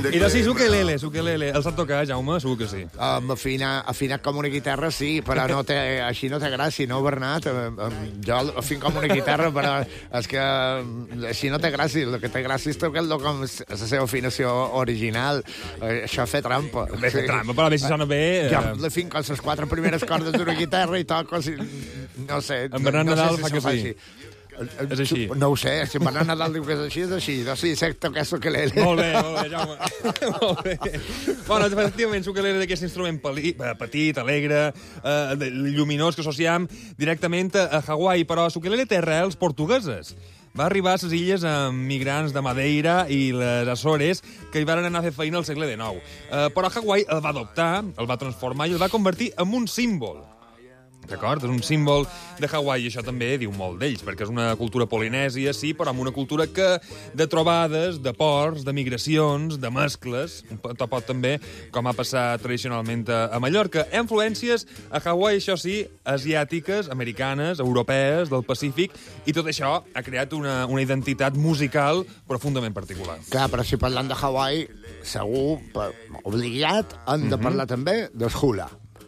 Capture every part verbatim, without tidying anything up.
I de sí, ukelele, ukelele. El sap tocar, Jaume? Segur que sí. Um, afinar, afinat com una guitarra, sí, però no té, així no té gràcia, no, Bernat? Um, jo afin com una guitarra, però és que um, així no té gràcia. El que té gràcia és tocar-lo com la seva afinació original. Uh, això fer trampa. Bé, fer trampa, però bé, si sona bé... Jo Uh... la finco les quatre primeres cordes d'una guitarra i toco... Si, no sé... En Bernat no Nadal sé si fa que sí. Així. És així. No ho sé, si en Bernat Nadal diu que és així, és així. No sé, sé tocar l'ukelele. Molt bé, molt bé, Jaume. Molt bé. Bueno, efectivament, l'ukelele és aquest instrument petit, alegre, eh, lluminós, que associem directament a Hawaii, però l'ukelele té arrels portugueses. Va arribar a les illes amb migrants de Madeira i les Açores que hi van anar a fer feina al segle dinou. Eh, però Hawaii el va adoptar, el va transformar i el va convertir en un símbol. D'acord? És un símbol de Hawaii i això també diu molt d'ells, perquè és una cultura polinèsia, sí, però amb una cultura que de trobades, de ports, de migracions, de mescles, pot, pot també, com ha passat tradicionalment a, a Mallorca. Influències a Hawaii, això sí, asiàtiques, americanes, europees, del Pacífic, i tot això ha creat una, una identitat musical profundament particular. Clar, però si parlant de Hawaii, segur, per, obligat, hem de parlar mm-hmm. també del hula.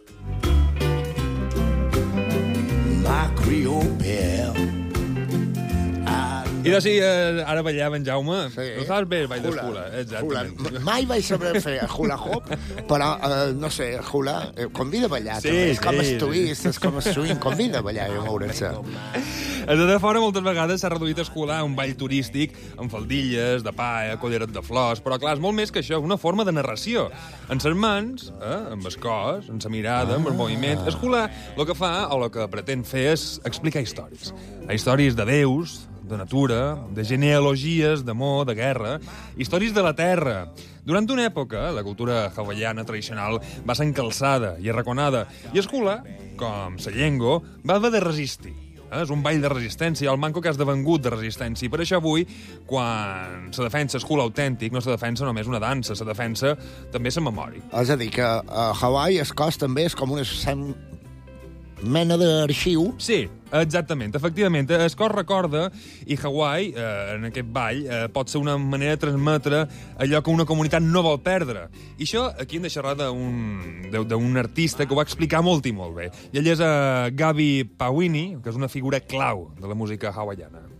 I de sí, eh, ara ballava en Jaume. Sí. No saps bé el ball Hula. d'escula, exactament. Hula. Mai vaig saber fer hula hop, però, eh, no sé, hula eh, convida a ballar. Sí, també. És sí, com el sí. twist, és com el swing, convida a ballar i a moure's. Des de fora, moltes vegades s'ha reduït a escolar un ball turístic amb faldilles, de paia, colleret de flors, però clar, és molt més que això, una forma de narració. En ses mans, eh, amb el cos, amb la mirada, amb el moviment, escolar, el que fa o el que pretén fer és explicar històries. Històries de déus, de natura, de genealogies, d'amor, de guerra, històries de la terra. Durant una època, la cultura hawaiana tradicional va ser encalçada i arraconada, i escola, com la llengua, va haver de resistir. Eh? És un ball de resistència, el manco que ha esdevengut de resistència. I per això avui, quan se defensa escola autèntic, no se defensa només una dansa, se defensa també la memòria. És a dir, que a Hawaii el cos també és com una sem... mena d'arxiu. Sí, exactament. Efectivament, el cos recorda i Hawaii, eh, en aquest ball, eh, pot ser una manera de transmetre allò que una comunitat no vol perdre. I això aquí hem de xerrar d'un artista que ho va explicar molt i molt bé. I ell és eh, Gaby Pawini, que és una figura clau de la música hawaiana.